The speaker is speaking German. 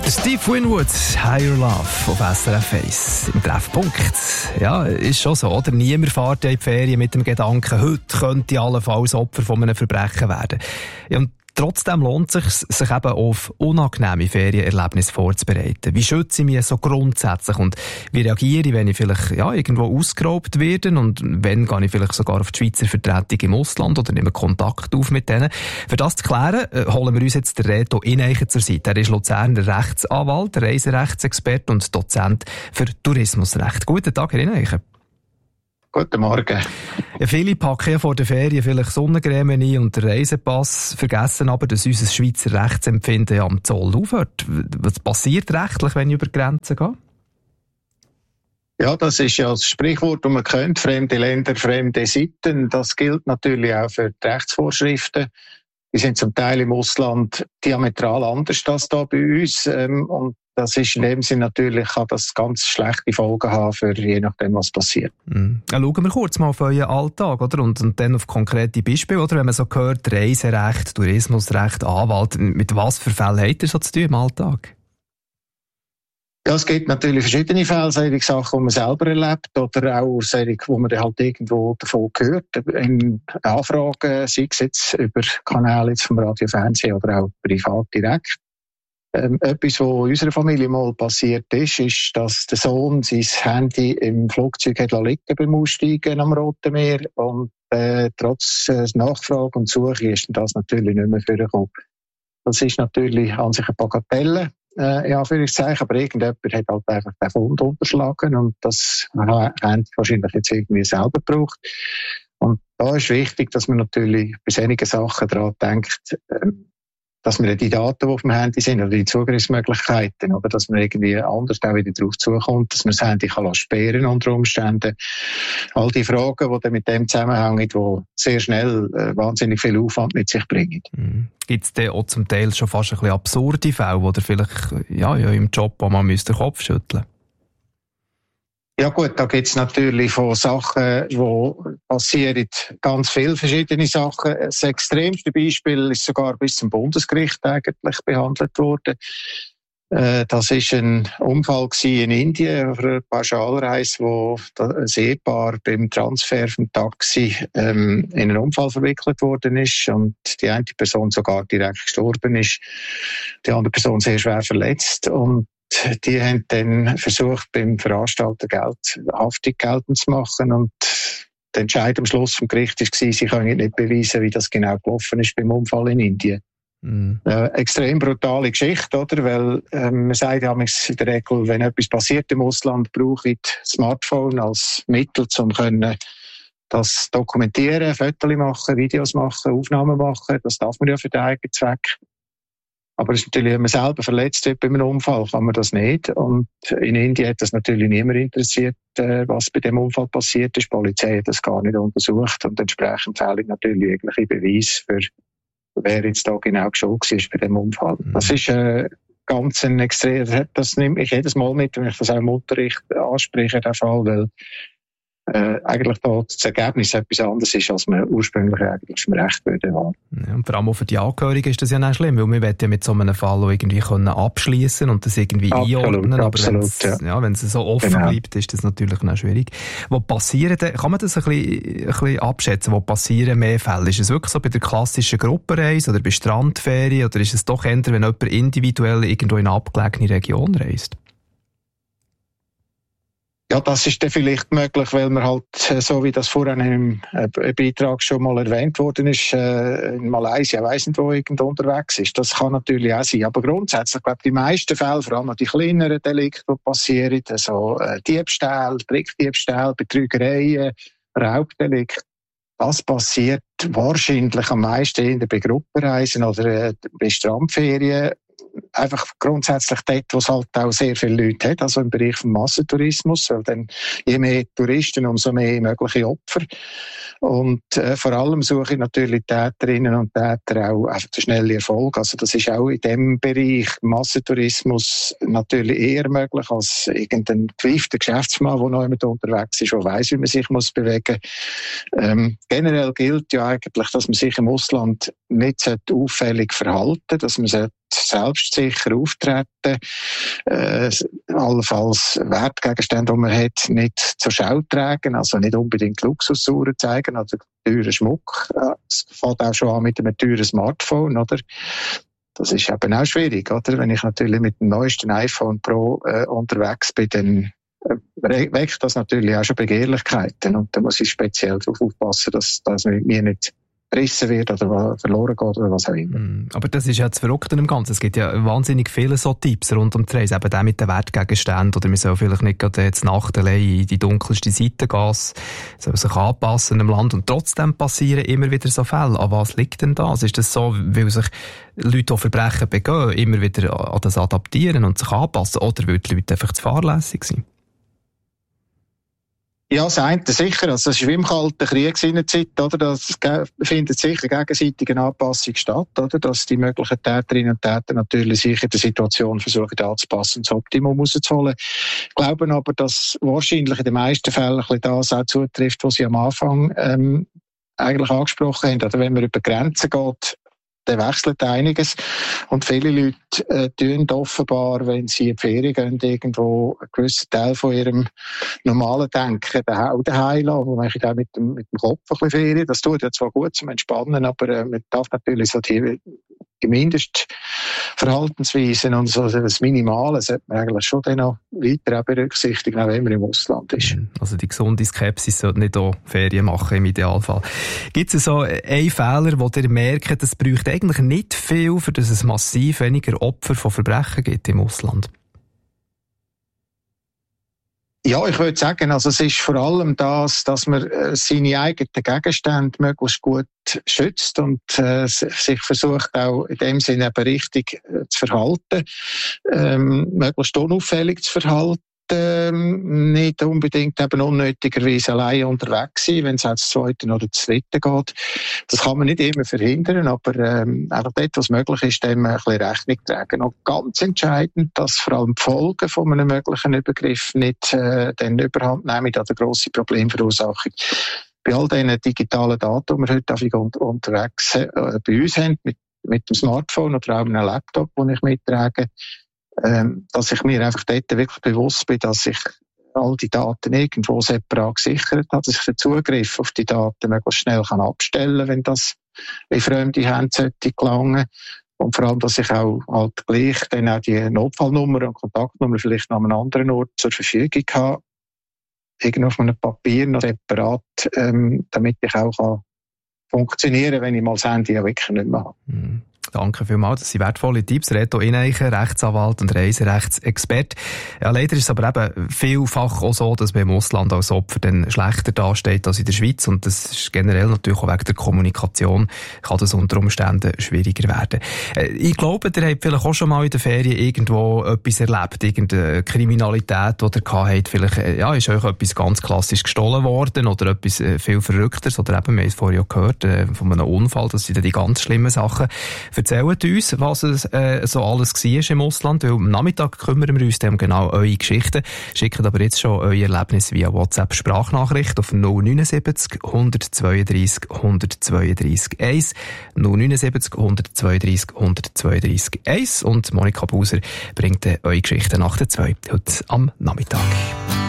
Steve Winwood, Higher Love auf SRF 1 im Treffpunkt. Ja, ist schon so, oder? Niemand fährt in die Ferien mit dem Gedanken, heute könnte ich allenfalls Opfer von einem Verbrechen werden. Ja, und trotzdem lohnt es sich eben auf unangenehme Ferienerlebnisse vorzubereiten. Wie schütze ich mich so grundsätzlich und wie reagiere ich, wenn ich vielleicht irgendwo ausgeraubt werde und wenn gehe ich vielleicht sogar auf die Schweizer Vertretung im Ausland oder nehme Kontakt auf mit denen. Für das zu klären, holen wir uns jetzt den Reto Ineichen zur Seite. Er ist Luzerner Rechtsanwalt, Reiserechtsexperte und Dozent für Tourismusrecht. Guten Tag, Herr Ineichen. Guten Morgen. Ja, viele packen vor der Ferien vielleicht Sonnencreme ein und den Reisepass, vergessen aber, dass unser Schweizer Rechtsempfinden am Zoll aufhört. Was passiert rechtlich, wenn ich über Grenzen gehe? Ja, das ist ja das Sprichwort, das man kennt, fremde Länder, fremde Sitten. Das gilt natürlich auch für die Rechtsvorschriften. Die sind zum Teil im Ausland diametral anders als da bei uns. Und das ist in dem Sinne natürlich, kann das ganz schlechte Folgen haben, für je nachdem, was passiert. Ja, schauen wir kurz mal auf euren Alltag, oder? Und dann auf konkrete Beispiele, oder? Wenn man so hört, Reiserecht, Tourismusrecht, Anwalt, mit was für Fällen habt ihr so zu tun im Alltag? Ja, es gibt natürlich verschiedene Fälle, solche Sachen, die man selber erlebt, oder auch solche, wo man halt irgendwo davon hört, in Anfragen, sei es jetzt über Kanäle vom Radio, Fernsehen oder auch privat direkt. Etwas, was in unserer Familie mal passiert ist, dass der Sohn sein Handy im Flugzeug hat liegen beim Aussteigen am Roten Meer und trotz Nachfrage und Suche ist das natürlich nicht mehr vorgekommen. Das ist natürlich an sich eine Bagatelle, in Anführungszeichen, aber irgendjemand hat halt einfach den Fund unterschlagen und das haben wahrscheinlich jetzt irgendwie selber gebraucht. Und da ist wichtig, dass man natürlich bei solchen Sachen daran denkt, dass man die Daten, die auf dem Handy sind, oder die Zugriffsmöglichkeiten, oder dass man irgendwie anders auch wieder darauf zukommt, dass man das Handy kann sperren unter Umständen. All die Fragen, die dann mit dem zusammenhängen, die sehr schnell wahnsinnig viel Aufwand mit sich bringen. Gibt es dann auch zum Teil schon fast ein bisschen absurde Fälle, wo vielleicht im Job wo man den Kopf schütteln müsste? Ja gut, da gibt es natürlich von Sachen, die passieren, ganz viele verschiedene Sachen. Das extremste Beispiel ist sogar bis zum Bundesgericht eigentlich behandelt worden. Das ist ein Unfall in Indien, auf einer Pauschalreise, wo ein Ehepaar beim Transfer vom Taxi in einen Unfall verwickelt worden ist und die eine Person sogar direkt gestorben ist, die andere Person sehr schwer verletzt und die haben dann versucht, beim Veranstalter Haftung geltend zu machen und der Entscheid am Schluss vom Gericht war, sie können nicht beweisen, wie das genau gelaufen ist beim Unfall in Indien. Extrem brutale Geschichte, oder? Weil man sagt ja in der Regel, wenn etwas passiert im Ausland, brauche ich das Smartphone als Mittel, um das dokumentieren, Fotos machen, Videos machen, Aufnahmen machen. Das darf man ja für den eigenen Zweck. Aber es ist natürlich, wenn man selber verletzt wird bei einem Unfall, kann man das nicht. Und in Indien hat das natürlich niemand interessiert, was bei dem Unfall passiert ist. Die Polizei hat das gar nicht untersucht und entsprechend fehlen natürlich irgendwelche Beweise für, wer jetzt da genau schuld war bei dem Unfall. Das ist ganz ein extrem, das nehme ich jedes Mal mit, wenn ich das auch im Unterricht anspreche, der Fall, weil eigentlich da das Ergebnis etwas anderes ist, als man ursprünglich eigentlich vom Recht würde haben. Ja, und vor allem auch für die Angehörigen ist das ja nicht schlimm, weil wir wollen ja mit so einem Fall auch irgendwie abschließen und das irgendwie einordnen, aber wenn es so offen bleibt, ist das natürlich noch schwierig. Wo passieren denn, kann man das ein bisschen abschätzen, wo passieren mehr Fälle? Ist es wirklich so bei der klassischen Gruppenreise oder bei Strandferien oder ist es doch eher, wenn jemand individuell irgendwo in eine abgelegene Region reist? Ja, das ist dann vielleicht möglich, weil man halt, so wie das vorhin im Beitrag schon mal erwähnt worden ist, in Malaysia, weiss nicht, wo irgendwo unterwegs ist. Das kann natürlich auch sein. Aber grundsätzlich, glaube ich, die meisten Fälle, vor allem die kleineren Delikte, die passieren, also Diebstahl, Trickdiebstahl, Betrügereien, Raubdelikte, das passiert wahrscheinlich am meisten bei Gruppenreisen oder bei Strandferien. Einfach grundsätzlich dort, wo es halt auch sehr viele Leute hat, also im Bereich des Massentourismus, weil dann je mehr Touristen, umso mehr mögliche Opfer. Und vor allem suche ich natürlich Täterinnen und Täter auch einfach den schnellen Erfolg. Also das ist auch in dem Bereich Massentourismus natürlich eher möglich als irgendein gewiefter Geschäftsmann, der noch jemand unterwegs ist, der weiss, wie man sich bewegen muss. Generell gilt ja eigentlich, dass man sich im Ausland nicht auffällig verhalten sollte, dass man selbstsicher auftreten, allenfalls Wertgegenstände, die man hat, nicht zur Schau tragen, also nicht unbedingt Luxusuhren zeigen oder teuren Schmuck. Es fängt auch schon an mit einem teuren Smartphone, oder? Das ist eben auch schwierig, oder? Wenn ich natürlich mit dem neuesten iPhone Pro unterwegs bin, dann weckt das natürlich auch schon Begehrlichkeiten. Und da muss ich speziell darauf aufpassen, dass mit mir nicht gerissen wird oder verloren geht oder was auch immer. Aber das ist ja das Verrückte im Ganzen. Es gibt ja wahnsinnig viele so Tipps rund um die Reise. Eben der mit den Wertgegenständen oder man soll vielleicht nicht gerade jetzt Nacht allein in die dunkelste Seite gehen, soll sich anpassen im Land und trotzdem passieren immer wieder so Fälle. An was liegt denn das? Ist das so, weil sich Leute, die Verbrechen begehen, immer wieder an das adaptieren und sich anpassen oder weil die Leute einfach zu fahrlässig sind? Ja, das eine sicher. Also, es ist wie im Kalten Krieg seinerzeit, oder? Das findet sicher gegenseitige Anpassung statt, oder? Dass die möglichen Täterinnen und Täter natürlich sich in der Situation versuchen anzupassen und das Optimum rauszuholen. Ich glaube aber, dass wahrscheinlich in den meisten Fällen ein bisschen das auch zutrifft, was Sie am Anfang, eigentlich angesprochen haben. Oder wenn man über Grenzen geht, dann wechselt einiges. Und viele Leute tun offenbar, wenn sie in die Ferien gehen, irgendwo einen gewissen Teil von ihrem normalen Denken auch daheim lassen. Und man auch mit dem Kopf ein bisschen Ferien. Das tut ja zwar gut zum Entspannen, aber man darf natürlich so die Mindestverhaltensweisen und so das Minimale sollte man eigentlich schon dann noch weiter berücksichtigen, auch wenn man im Ausland ist. Also die gesunde Skepsis sollte nicht auch Ferien machen im Idealfall. Gibt es so einen Fehler, wo ihr merkt, es bräuchte eigentlich nicht viel, für dass es massiv weniger Opfer von Verbrechen gibt im Ausland? Ja, ich würde sagen, also es ist vor allem das, dass man seine eigenen Gegenstände möglichst gut schützt und sich versucht auch in dem Sinne eben richtig zu verhalten, möglichst unauffällig zu verhalten, nicht unbedingt eben unnötigerweise alleine unterwegs sein, wenn es auch das Zweite oder das Dritte geht. Das kann man nicht immer verhindern, aber einfach dort, was möglich ist, dem ein bisschen Rechnung tragen. Und ganz entscheidend, dass vor allem die Folgen von einem möglichen Übergriff nicht den Überhand nehmen an der grossen Problemverursachung. Bei all diesen digitalen Daten, die wir heute unterwegs bei uns haben, mit dem Smartphone oder auch einem Laptop, den ich mittrage, dass ich mir einfach dort wirklich bewusst bin, dass ich all die Daten irgendwo separat gesichert habe, dass ich den Zugriff auf die Daten möglichst schnell abstellen kann, wenn das in fremde Hände sollte gelangen. Und vor allem, dass ich auch halt gleich dann auch die Notfallnummer und Kontaktnummer vielleicht noch an einem anderen Ort zur Verfügung habe, irgendwo auf einem Papier noch separat, damit ich auch funktionieren kann, wenn ich mal das Handy ja wirklich nicht mehr habe. Danke vielmals, das sind wertvolle Tipps. Reto Ineichen, Rechtsanwalt und Reiserechtsexperte. Ja, leider ist es aber eben vielfach auch so, dass man im Ausland als Opfer dann schlechter dasteht als in der Schweiz. Und das ist generell natürlich auch wegen der Kommunikation, kann das unter Umständen schwieriger werden. Ich glaube, ihr habt vielleicht auch schon mal in der Ferien irgendwo etwas erlebt, irgendeine Kriminalität, die ihr gehabt habt. Vielleicht ist euch etwas ganz klassisch gestohlen worden oder etwas viel Verrückteres. Oder eben, wir haben es vorher ja gehört, von einem Unfall. Das sind dann die ganz schlimmen Sachen. Erzählt uns, was es so alles war im Ausland, weil am Nachmittag kümmern wir uns dann um genau eure Geschichten. Schickt aber jetzt schon euer Erlebnis via WhatsApp-Sprachnachricht auf 079 132 132 1. 079 132 132 1. Und Monika Buser bringt eure Geschichten nach der 2 heute am Nachmittag.